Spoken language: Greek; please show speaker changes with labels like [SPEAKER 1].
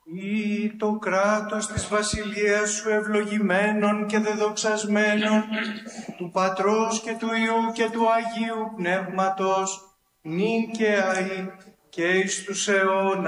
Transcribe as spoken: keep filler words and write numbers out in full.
[SPEAKER 1] ή το κράτος της βασιλείας σου ευλογημένων και δεδοξασμένων, του Πατρός και του Υιού και του Αγίου Πνεύματος, νυν και αεί και εις τους αιώνας.